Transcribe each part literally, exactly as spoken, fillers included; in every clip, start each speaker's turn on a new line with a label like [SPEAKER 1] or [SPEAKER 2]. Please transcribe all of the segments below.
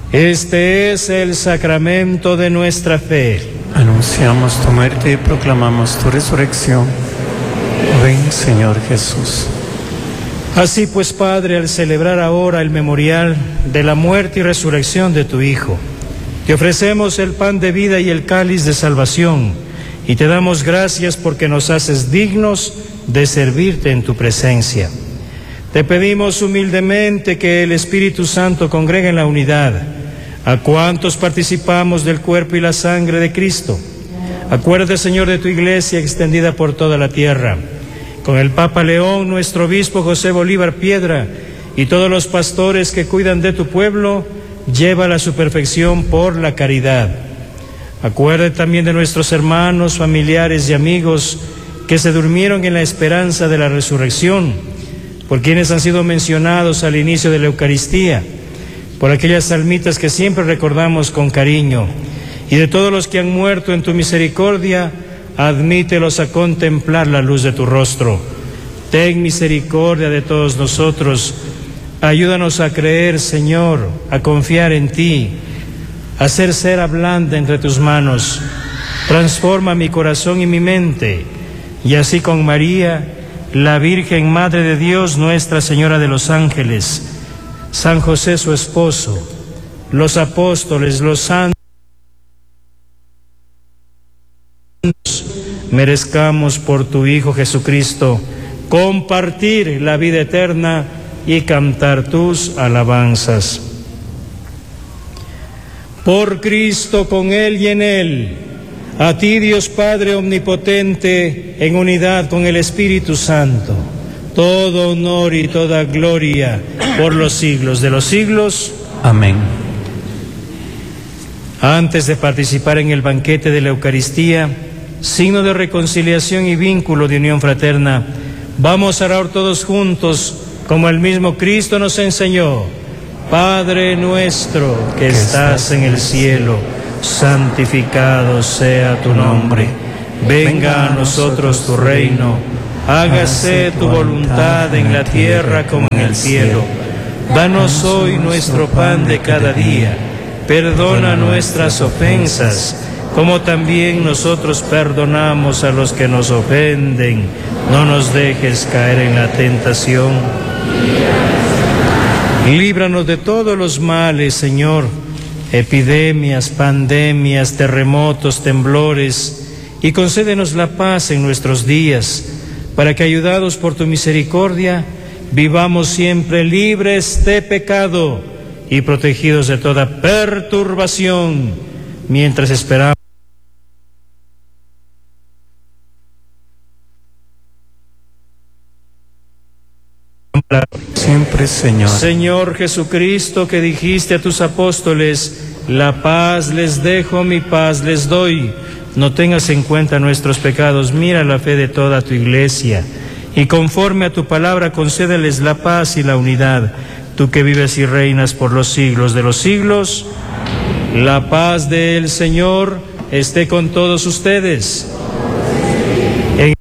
[SPEAKER 1] Este es el sacramento de nuestra fe.
[SPEAKER 2] Anunciamos tu muerte y proclamamos tu resurrección. Ven, Señor Jesús.
[SPEAKER 1] Así pues, Padre, al celebrar ahora el memorial de la muerte y resurrección de tu Hijo, te ofrecemos el pan de vida y el cáliz de salvación, y te damos gracias porque nos haces dignos de servirte en tu presencia. Te pedimos humildemente que el Espíritu Santo congregue en la unidad a cuantos participamos del cuerpo y la sangre de Cristo. Acuérdate, Señor, de tu iglesia extendida por toda la tierra, con el Papa León, nuestro obispo José Bolívar Piedra, y todos los pastores que cuidan de tu pueblo, llévala a su perfección por la caridad. Acuérdate también de nuestros hermanos, familiares y amigos que se durmieron en la esperanza de la resurrección, por quienes han sido mencionados al inicio de la Eucaristía, por aquellas almitas que siempre recordamos con cariño, y de todos los que han muerto en tu misericordia, admítelos a contemplar la luz de tu rostro. Ten misericordia de todos nosotros. Ayúdanos a creer, Señor, a confiar en ti, a hacer cera blanda entre tus manos. Transforma mi corazón y mi mente, y así con María, la Virgen Madre de Dios, Nuestra Señora de los Ángeles, San José su esposo, los apóstoles, los santos, merezcamos por tu Hijo Jesucristo compartir la vida eterna y cantar tus alabanzas. Por Cristo, con Él y en Él, a ti, Dios Padre omnipotente, en unidad con el Espíritu Santo, todo honor y toda gloria por los siglos de los siglos.
[SPEAKER 2] Amén.
[SPEAKER 1] Antes de participar en el banquete de la Eucaristía, signo de reconciliación y vínculo de unión fraterna, vamos a orar todos juntos, como el mismo Cristo nos enseñó. Padre nuestro que estás en el cielo, santificado sea tu nombre. Venga a nosotros tu reino. Hágase tu voluntad en la tierra como en el cielo. Danos hoy nuestro pan de cada día. Perdona nuestras ofensas, como también nosotros perdonamos a los que nos ofenden. No nos dejes caer en la tentación. Líbranos de todos los males, Señor, epidemias, pandemias, terremotos, temblores, y concédenos la paz en nuestros días, para que, ayudados por tu misericordia, vivamos siempre libres de pecado y protegidos de toda perturbación, mientras esperamos
[SPEAKER 2] siempre, Señor.
[SPEAKER 1] Señor Jesucristo, que dijiste a tus apóstoles: la paz les dejo, mi paz les doy. No tengas en cuenta nuestros pecados, mira la fe de toda tu iglesia, y conforme a tu palabra concédeles la paz y la unidad. Tú que vives y reinas por los siglos de los siglos, la paz del Señor esté con todos ustedes. En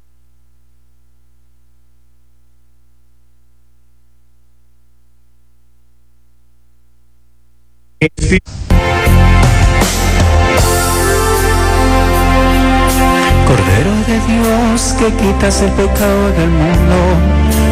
[SPEAKER 2] Cordero de Dios, que quitas el pecado del mundo,